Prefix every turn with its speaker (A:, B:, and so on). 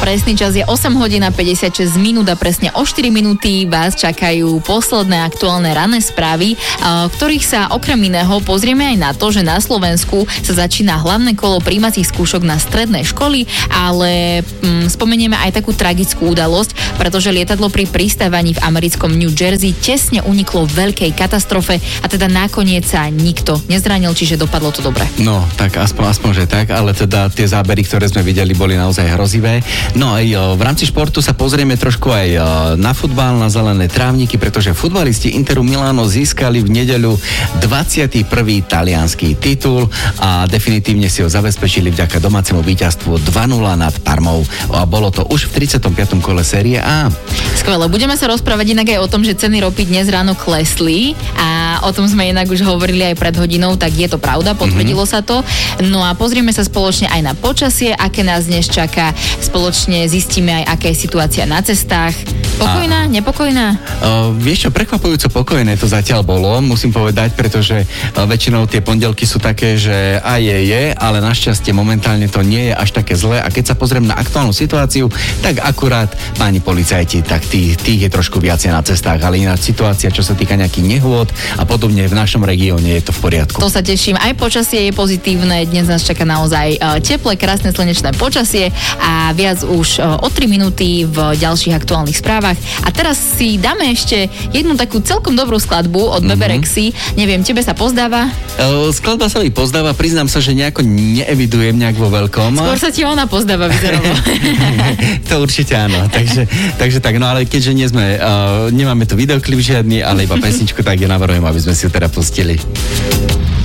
A: Presný čas je 8 hodín a 56 minút a presne o 4 minúty vás čakajú posledné aktuálne ranné správy, v ktorých sa okrem iného pozrieme aj na to, že na Slovensku sa začína hlavné kolo prijímacích skúšok na stredné školy, ale spomenieme aj takú tragickú udalosť, pretože lietadlo pri pristávaní v americkom New Jersey tesne uniklo veľkej katastrofe a teda nakoniec sa nikto nezranil, čiže dopadlo to dobre.
B: No, tak aspoň že tak, ale teda tie zábery, ktoré sme videli, boli naozaj hrozivé. No aj v rámci športu sa pozrieme trošku aj na futbal, na zelené trávniky, pretože futbalisti Interu Milano získali v nedeľu 21. taliansky titul a definitívne si ho zabezpečili vďaka domácemu víťazstvu 2-0 nad Parmou. A bolo to už v 35. kole série A.
A: Skvelé, budeme sa rozprávať inak aj o tom, že ceny ropy dnes ráno klesli a o tom sme inak už hovorili aj pred hodinou, tak je to pravda, potvrdilo sa to. No a pozrieme sa spoločne aj na počasie, aké nás dnes čaká. Spoločne zistíme aj, aká je situácia na cestách. Pokojná, nepokojná?
B: Vieš čo, prekvapujúco pokojné to zatiaľ bolo, musím povedať, pretože väčšinou tie pondelky sú také, že aj je, ale našťastie momentálne to nie je až také zlé a keď sa pozriem na aktuálnu situáciu, tak akurát páni policajti, tak tých je trošku viacej na cestách, ale iná situácia, čo sa týka nejakých nehôd a podobne v našom regióne je to v poriadku.
A: To sa teším, aj počasie je pozitívne, dnes nás čaká naozaj teplé, krásne slnečné počasie a viac už o 3 minúty v ďalších aktuálnych správach. A teraz si dáme ešte jednu takú celkom dobrú skladbu od Bebe Rexy. Neviem, tebe sa pozdáva?
B: Skladba sa mi pozdáva, priznám sa, že nejako neevidujem nejak vo veľkom.
A: Skôr sa ti ona pozdáva, vyzerovo.
B: To určite áno, takže tak, no ale keďže nemáme tu videoklip žiadny, ale iba pesničku, tak ja navrhujem, aby sme si ju teda pustili.